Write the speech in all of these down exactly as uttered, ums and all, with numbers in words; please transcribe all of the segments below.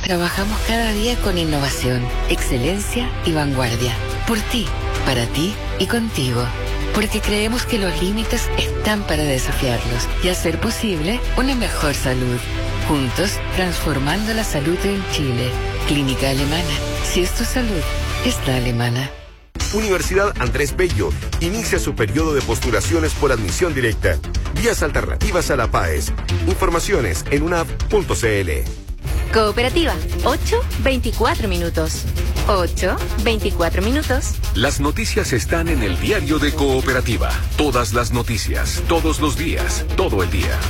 Trabajamos cada día con innovación, excelencia y vanguardia. Por ti, para ti y contigo. Porque creemos que los límites están para desafiarlos y hacer posible una mejor salud. Juntos, transformando la salud en Chile. Clínica Alemana. Si es tu salud, es la alemana. Universidad Andrés Bello inicia su periodo de postulaciones por admisión directa. Vías alternativas a la PAES. Informaciones en unap punto cl. Cooperativa, ocho veinticuatro minutos. ocho veinticuatro minutos. Las noticias están en el diario de Cooperativa. Todas las noticias, todos los días, todo el día.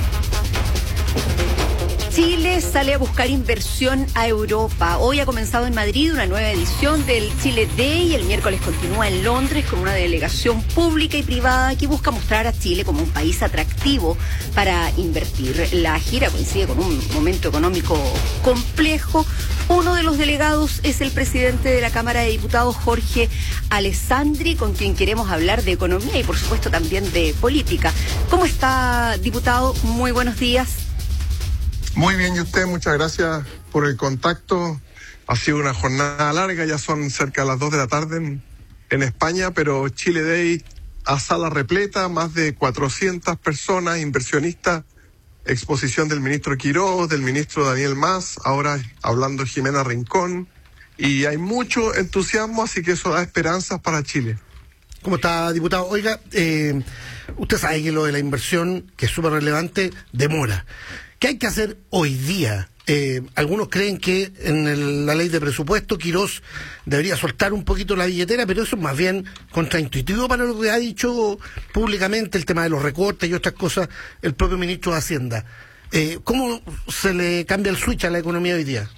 Chile sale a buscar inversión a Europa. Hoy ha comenzado en Madrid una nueva edición del Chile Day y el miércoles continúa en Londres con una delegación pública y privada que busca mostrar a Chile como un país atractivo para invertir. La gira coincide con un momento económico complejo. Uno de los delegados es el presidente de la Cámara de Diputados, Jorge Alessandri, con quien queremos hablar de economía y por supuesto también de política. ¿Cómo está, diputado? Muy buenos días. Muy bien, y usted, muchas gracias por el contacto. Ha sido una jornada larga, ya son cerca de las dos de la tarde en, en España, pero Chile Day a sala repleta, más de cuatrocientas personas, inversionistas, exposición del ministro Quiroz, del ministro Daniel Mas, ahora hablando Jimena Rincón, y hay mucho entusiasmo, así que eso da esperanzas para Chile. ¿Cómo está, diputado? Oiga, eh, usted sabe que lo de la inversión, que es súper relevante, demora. ¿Qué hay que hacer hoy día? Eh, algunos creen que en el, la ley de presupuesto Quiroz debería soltar un poquito la billetera, pero eso es más bien contraintuitivo para lo que ha dicho públicamente el tema de los recortes y otras cosas el propio ministro de Hacienda. Eh, ¿Cómo se le cambia el switch a la economía hoy día?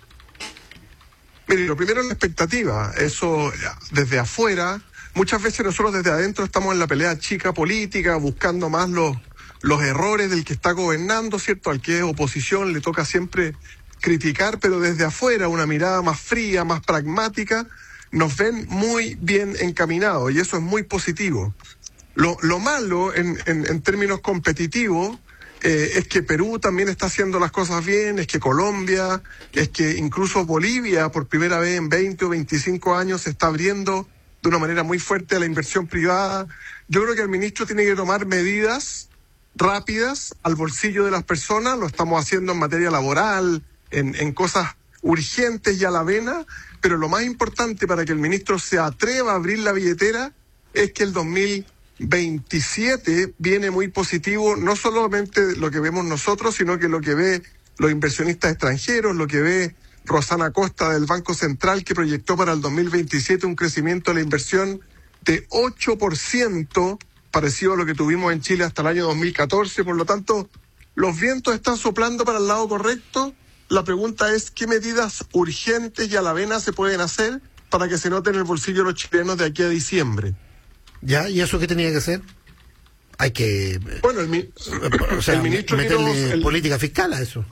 Mire, lo primero es la expectativa. Eso desde afuera, muchas veces nosotros desde adentro estamos en la pelea chica política, buscando más los... los errores del que está gobernando, ¿cierto? Al que es oposición le toca siempre criticar, pero desde afuera, una mirada más fría, más pragmática, nos ven muy bien encaminados y eso es muy positivo. Lo, lo malo en, en, en términos competitivos eh, es que Perú también está haciendo las cosas bien, es que Colombia, es que incluso Bolivia por primera vez en veinte o veinticinco años se está abriendo de una manera muy fuerte a la inversión privada. Yo creo que el ministro tiene que tomar medidas rápidas al bolsillo de las personas, lo estamos haciendo en materia laboral, en, en cosas urgentes y a la vena, pero lo más importante para que el ministro se atreva a abrir la billetera es que el dos mil veintisiete viene muy positivo, no solamente lo que vemos nosotros, sino que lo que ve los inversionistas extranjeros, lo que ve Rosana Costa del Banco Central, que proyectó para el dos mil veintisiete un crecimiento de la inversión de ocho por ciento, parecido a lo que tuvimos en Chile hasta el año dos mil catorce, por lo tanto, los vientos están soplando para el lado correcto. La pregunta es, ¿qué medidas urgentes y a la vena se pueden hacer para que se note en el bolsillo de los chilenos de aquí a diciembre? ¿Ya? ¿Y eso qué tenía que hacer? Hay que... Bueno, el, o sea, el ministro meterle Quiroz, el, política fiscal a eso.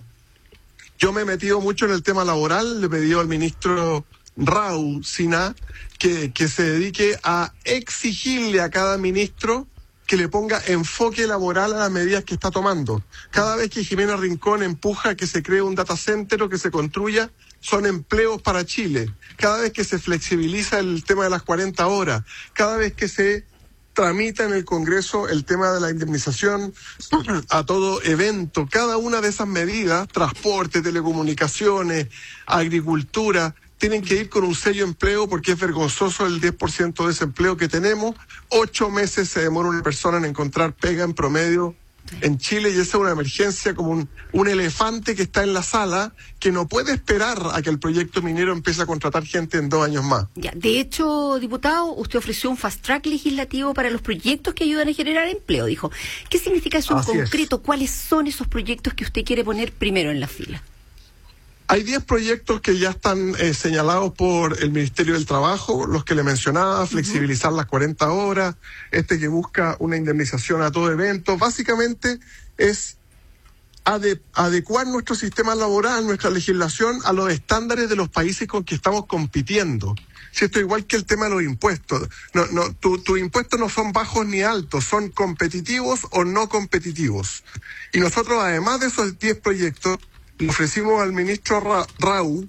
Yo me he metido mucho en el tema laboral, le he pedido al ministro Rau Sina que, que se dedique a exigirle a cada ministro que le ponga enfoque laboral a las medidas que está tomando. Cada vez que Jimena Rincón empuja que se cree un data center o que se construya, son empleos para Chile. Cada vez que se flexibiliza el tema de las cuarenta horas, cada vez que se tramita en el Congreso el tema de la indemnización a todo evento, cada una de esas medidas, transporte, telecomunicaciones, agricultura, tienen que ir con un sello empleo porque es vergonzoso el diez por ciento de desempleo que tenemos. Ocho meses se demora una persona en encontrar pega en promedio en Chile y esa es una emergencia como un, un elefante que está en la sala que no puede esperar a que el proyecto minero empiece a contratar gente en dos años más. Ya, de hecho, diputado, usted ofreció un fast track legislativo para los proyectos que ayudan a generar empleo, dijo. ¿Qué significa eso en concreto? Es. ¿Cuáles son esos proyectos que usted quiere poner primero en la fila? Hay diez proyectos que ya están eh, señalados por el Ministerio del Trabajo, los que le mencionaba, flexibilizar uh-huh. las cuarenta horas, este que busca una indemnización a todo evento. Básicamente es ade- adecuar nuestro sistema laboral, nuestra legislación a los estándares de los países con que estamos compitiendo. Si esto es igual que el tema de los impuestos. No, no, tus tu impuestos no son bajos ni altos, son competitivos o no competitivos. Y nosotros, además de esos diez proyectos, le ofrecimos al ministro Ra- Rau